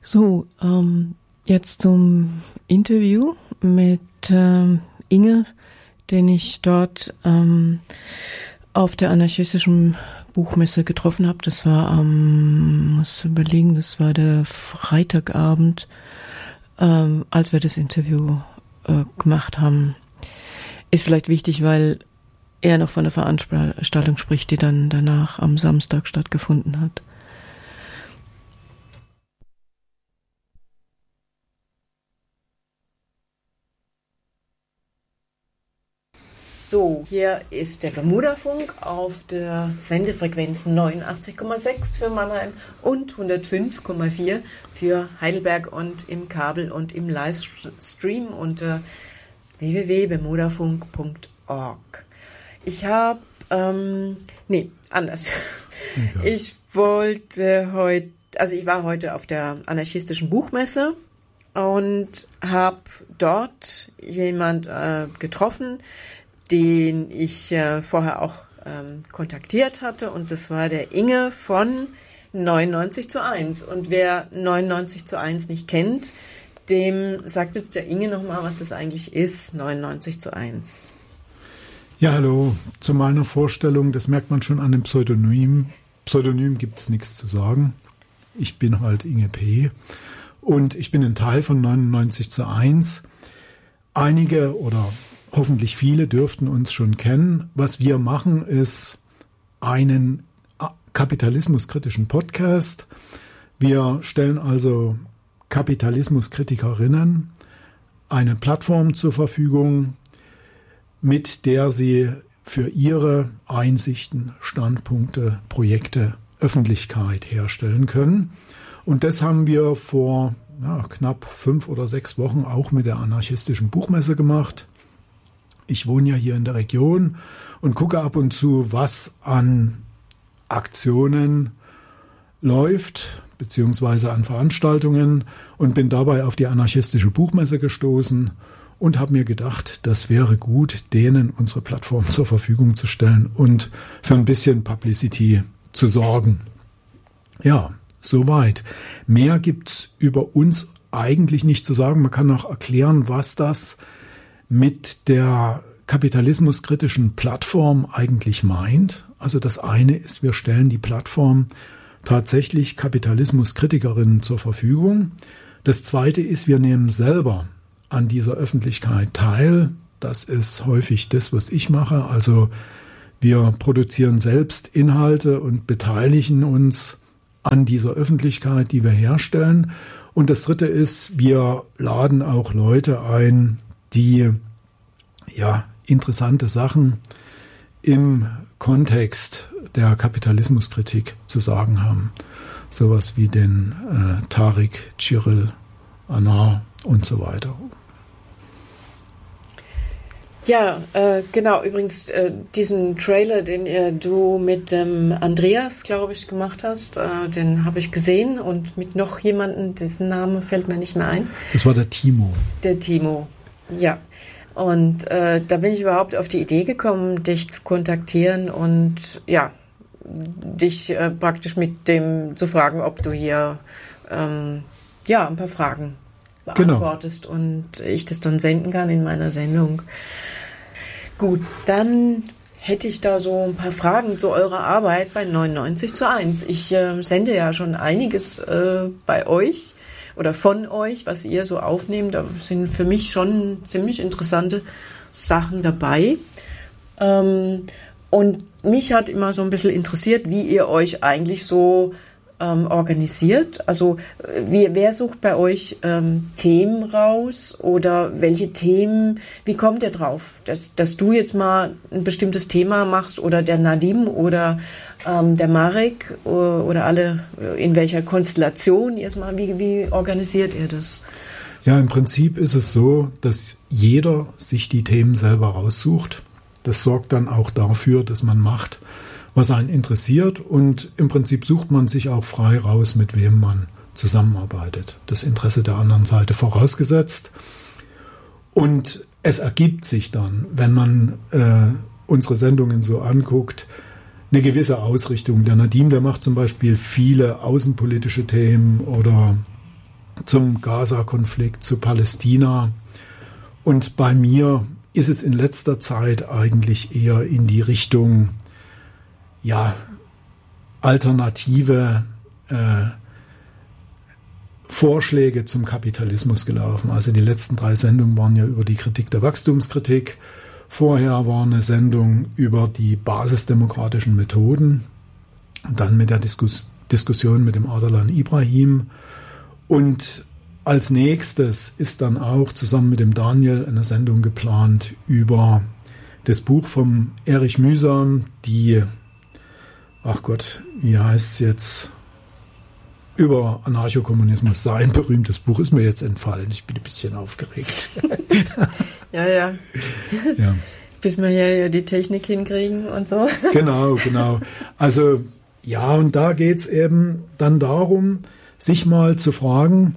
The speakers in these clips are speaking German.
So, jetzt zum Interview mit Inge, den ich dort auf der anarchistischen Buchmesse getroffen habe. Das war muss überlegen, das war der Freitagabend, als wir das Interview gemacht haben. Ist vielleicht wichtig, weil er noch von der Veranstaltung spricht, die dann danach am Samstag stattgefunden hat. So, hier ist der Bermudafunk auf der Sendefrequenz 89,6 für Mannheim und 105,4 für Heidelberg und im Kabel und im Livestream unter www.bermudafunk.org. Ich habe, anders. Okay. Ich war heute auf der anarchistischen Buchmesse und habe dort jemand getroffen, den ich vorher auch kontaktiert hatte, und das war der Inge von 99:1. Und wer 99:1 nicht kennt, dem sagt jetzt der Inge nochmal, was das eigentlich ist, 99:1. Ja, hallo. Zu meiner Vorstellung, das merkt man schon an dem Pseudonym. Pseudonym gibt es nichts zu sagen. Ich bin halt Inge P. Und ich bin ein Teil von 99:1. Einige oder hoffentlich viele dürften uns schon kennen. Was wir machen, ist einen kapitalismuskritischen Podcast. Wir stellen also Kapitalismuskritikerinnen eine Plattform zur Verfügung, mit der sie für ihre Einsichten, Standpunkte, Projekte Öffentlichkeit herstellen können. Und das haben wir vor knapp 5 oder 6 Wochen auch mit der anarchistischen Buchmesse gemacht. Ich wohne ja hier in der Region und gucke ab und zu, was an Aktionen läuft, beziehungsweise an Veranstaltungen, und bin dabei auf die anarchistische Buchmesse gestoßen und habe mir gedacht, das wäre gut, denen unsere Plattform zur Verfügung zu stellen und für ein bisschen Publicity zu sorgen. Ja, soweit. Mehr gibt's über uns eigentlich nicht zu sagen. Man kann auch erklären, was das mit der kapitalismuskritischen Plattform eigentlich meint. Also das eine ist, wir stellen die Plattform tatsächlich Kapitalismuskritikerinnen zur Verfügung. Das zweite ist, wir nehmen selber an dieser Öffentlichkeit teil. Das ist häufig das, was ich mache. Also wir produzieren selbst Inhalte und beteiligen uns an dieser Öffentlichkeit, die wir herstellen. Und das dritte ist, wir laden auch Leute ein, die interessante Sachen im Kontext der Kapitalismuskritik zu sagen haben. Sowas wie den Tariq Cyril Anar und so weiter. Ja, genau. Übrigens, diesen Trailer, den du mit Andreas, glaube ich, gemacht hast, den habe ich gesehen, und mit noch jemandem, dessen Name fällt mir nicht mehr ein. Das war der Timo. Der Timo, ja. Und da bin ich überhaupt auf die Idee gekommen, dich zu kontaktieren und dich praktisch mit dem zu fragen, ob du hier ein paar Fragen beantwortest, genau, und ich das dann senden kann in meiner Sendung. Gut, dann hätte ich da so ein paar Fragen zu eurer Arbeit bei 99:1. Ich sende ja schon einiges bei euch oder von euch, was ihr so aufnehmt. Da sind für mich schon ziemlich interessante Sachen dabei. Und mich hat immer so ein bisschen interessiert, wie ihr euch eigentlich so organisiert. Also wer sucht bei euch Themen raus, oder welche Themen, wie kommt ihr drauf, dass du jetzt mal ein bestimmtes Thema machst, oder der Nadim oder der Marek oder alle, in welcher Konstellation erstmal, wie organisiert ihr das? Ja, im Prinzip ist es so, dass jeder sich die Themen selber raussucht. Das sorgt dann auch dafür, dass man macht, was einen interessiert, und im Prinzip sucht man sich auch frei raus, mit wem man zusammenarbeitet. Das Interesse der anderen Seite vorausgesetzt. Und es ergibt sich dann, wenn man unsere Sendungen so anguckt, eine gewisse Ausrichtung. Der Nadim, der macht zum Beispiel viele außenpolitische Themen oder zum Gaza-Konflikt, zu Palästina. Und bei mir ist es in letzter Zeit eigentlich eher in die Richtung, ja, alternative Vorschläge zum Kapitalismus gelaufen. Also die letzten 3 Sendungen waren ja über die Kritik der Wachstumskritik. Vorher war eine Sendung über die basisdemokratischen Methoden. Und dann mit der Diskussion mit dem Ardalan Ibrahim. Und als nächstes ist dann auch zusammen mit dem Daniel eine Sendung geplant über das Buch vom Erich Mühsam, die, ach Gott, wie heißt es jetzt? Über Anarchokommunismus. Sein berühmtes Buch ist mir jetzt entfallen. Ich bin ein bisschen aufgeregt. Ja. Bis wir ja die Technik hinkriegen und so. Genau. Also ja, und da geht es eben dann darum, sich mal zu fragen,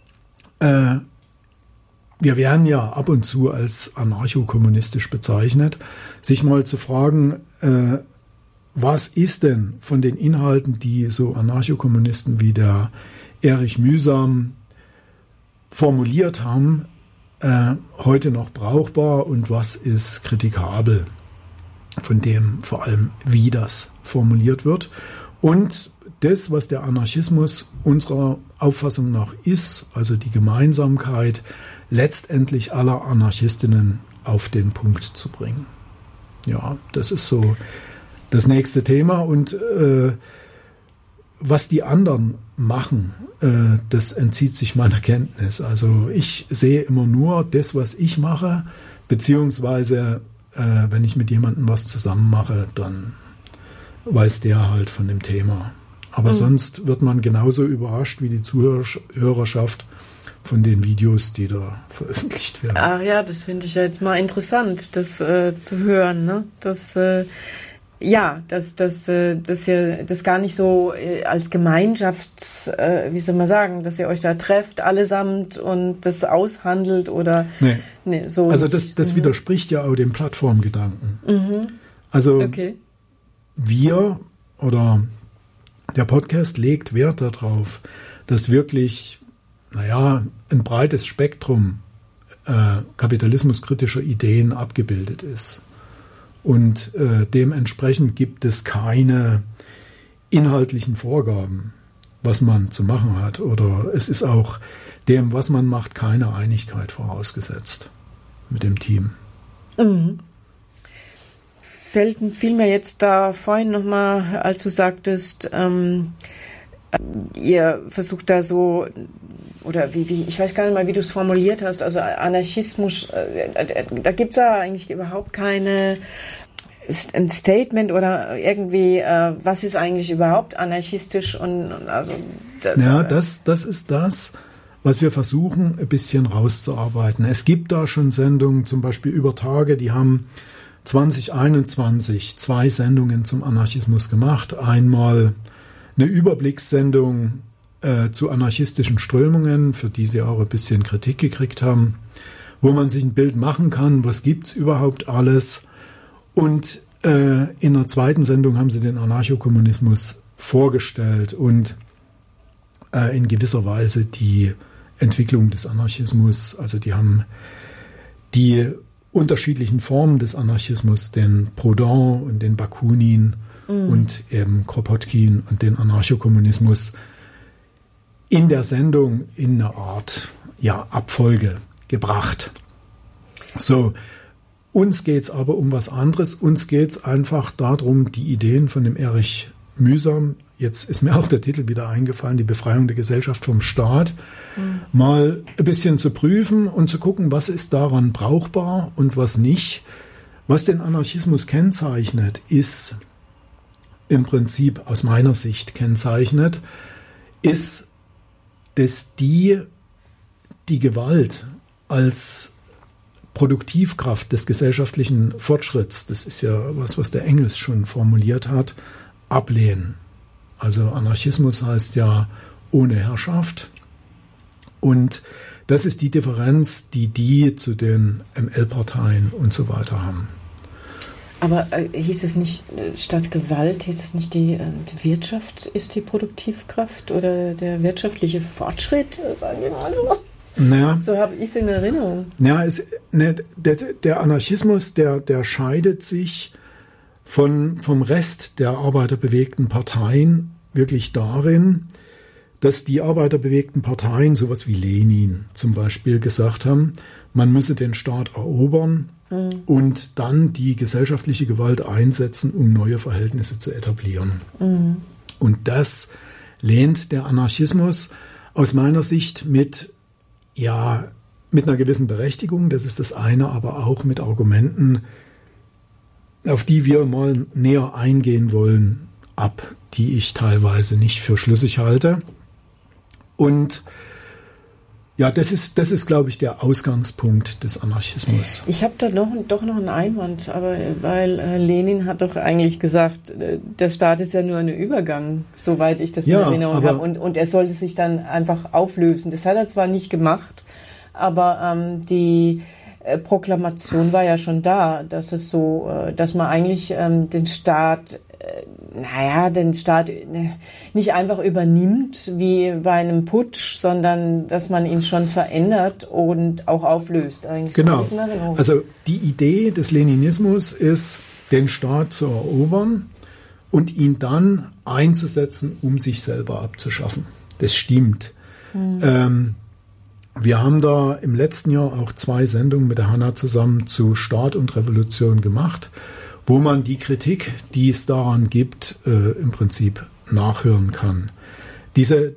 wir werden ja ab und zu als anarchokommunistisch bezeichnet, sich mal zu fragen, was ist denn von den Inhalten, die so Anarchokommunisten wie der Erich Mühsam formuliert haben, heute noch brauchbar und was ist kritikabel von dem, vor allem wie das formuliert wird. Und das, was der Anarchismus unserer Auffassung nach ist, also die Gemeinsamkeit letztendlich aller Anarchistinnen auf den Punkt zu bringen. Ja, das ist so das nächste Thema. Und was die anderen machen, das entzieht sich meiner Kenntnis. Also ich sehe immer nur das, was ich mache, beziehungsweise wenn ich mit jemandem was zusammen mache, dann weiß der halt von dem Thema. Aber sonst wird man genauso überrascht wie die Zuhörerschaft von den Videos, die da veröffentlicht werden. Ach ja, das finde ich ja jetzt mal interessant, das zu hören, ne? Dass ja gar nicht so als Gemeinschaft, wie soll man sagen, dass ihr euch da trefft allesamt und das aushandelt oder nee so. Also das widerspricht ja auch dem Plattformgedanken. Also wir oder der Podcast legt Wert darauf, dass wirklich, ein breites Spektrum kapitalismuskritischer Ideen abgebildet ist. Und dementsprechend gibt es keine inhaltlichen Vorgaben, was man zu machen hat. Oder es ist auch dem, was man macht, keine Einigkeit vorausgesetzt mit dem Team. Fiel mir jetzt da vorhin nochmal, als du sagtest, ihr versucht da so, oder wie, ich weiß gar nicht mal, wie du es formuliert hast, also Anarchismus, da gibt es ja eigentlich überhaupt ein Statement oder irgendwie, was ist eigentlich überhaupt anarchistisch und also... Das ist das, was wir versuchen, ein bisschen rauszuarbeiten. Es gibt da schon Sendungen, zum Beispiel über Tage, die haben 2021 2 Sendungen zum Anarchismus gemacht. Einmal eine Überblickssendung zu anarchistischen Strömungen, für die sie auch ein bisschen Kritik gekriegt haben, wo man sich ein Bild machen kann, was gibt es überhaupt alles. Und in der zweiten Sendung haben sie den Anarchokommunismus vorgestellt und in gewisser Weise die Entwicklung des Anarchismus, also die haben die unterschiedlichen Formen des Anarchismus, den Proudhon und den Bakunin und eben Kropotkin und den Anarchokommunismus in der Sendung in eine Art Abfolge gebracht. So, uns geht es aber um was anderes. Uns geht es einfach darum, die Ideen von dem Erich Mühsam, jetzt ist mir auch der Titel wieder eingefallen, die Befreiung der Gesellschaft vom Staat, mal ein bisschen zu prüfen und zu gucken, was ist daran brauchbar und was nicht. Was den Anarchismus kennzeichnet, ist im Prinzip aus meiner Sicht kennzeichnet, ist, dass die Gewalt als Produktivkraft des gesellschaftlichen Fortschritts, das ist ja was der Engels schon formuliert hat, ablehnen. Also Anarchismus heißt ja ohne Herrschaft. Und das ist die Differenz, die zu den ML-Parteien und so weiter haben. Aber hieß es nicht, statt Gewalt, hieß es nicht, die Wirtschaft ist die Produktivkraft oder der wirtschaftliche Fortschritt? Sagen wir mal so. Naja, so habe ich es in Erinnerung. Ja, der Anarchismus, der scheidet sich vom Rest der arbeiterbewegten Parteien wirklich darin, dass die arbeiterbewegten Parteien, sowas wie Lenin zum Beispiel, gesagt haben, man müsse den Staat erobern und dann die gesellschaftliche Gewalt einsetzen, um neue Verhältnisse zu etablieren. Und das lehnt der Anarchismus aus meiner Sicht mit einer gewissen Berechtigung, das ist das eine, aber auch mit Argumenten, auf die wir mal näher eingehen wollen, ab, die ich teilweise nicht für schlüssig halte. Und ja, das ist, glaube ich, der Ausgangspunkt des Anarchismus. Ich habe da doch noch einen Einwand, aber weil Lenin hat doch eigentlich gesagt, der Staat ist ja nur ein Übergang, soweit ich das in Erinnerung habe. Und er sollte sich dann einfach auflösen. Das hat er zwar nicht gemacht, aber die Proklamation war ja schon da, dass es so, dass man eigentlich den Staat nicht einfach übernimmt wie bei einem Putsch, sondern dass man ihn schon verändert und auch auflöst. Eigentlich genau. Also die Idee des Leninismus ist, den Staat zu erobern und ihn dann einzusetzen, um sich selber abzuschaffen. Das stimmt. Wir haben da im letzten Jahr auch 2 Sendungen mit der Hanna zusammen zu Staat und Revolution gemacht, wo man die Kritik, die es daran gibt, im Prinzip nachhören kann. Diese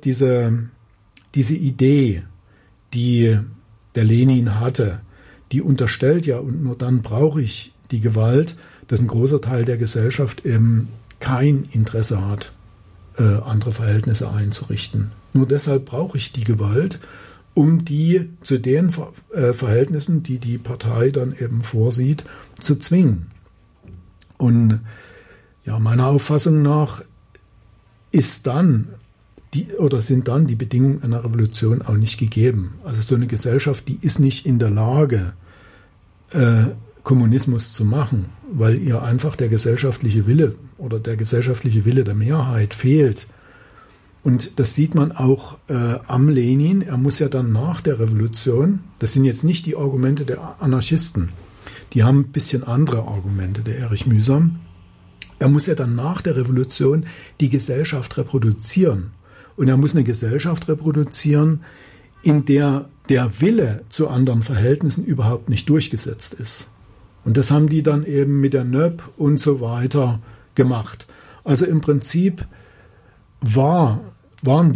Idee, die der Lenin hatte, die unterstellt ja, und nur dann brauche ich die Gewalt, dass ein großer Teil der Gesellschaft eben kein Interesse hat, andere Verhältnisse einzurichten. Nur deshalb brauche ich die Gewalt, um die zu den Verhältnissen, die die Partei dann eben vorsieht, zu zwingen. Und ja, meiner Auffassung nach sind dann die Bedingungen einer Revolution auch nicht gegeben. Also so eine Gesellschaft, die ist nicht in der Lage, Kommunismus zu machen, weil ihr einfach der gesellschaftliche Wille oder der gesellschaftliche Wille der Mehrheit fehlt. Und das sieht man auch am Lenin. Er muss ja dann nach der Revolution, das sind jetzt nicht die Argumente der Anarchisten, die haben ein bisschen andere Argumente, der Erich Mühsam. Er muss ja dann nach der Revolution die Gesellschaft reproduzieren. Und er muss eine Gesellschaft reproduzieren, in der der Wille zu anderen Verhältnissen überhaupt nicht durchgesetzt ist. Und das haben die dann eben mit der NÖP und so weiter gemacht. Also im Prinzip waren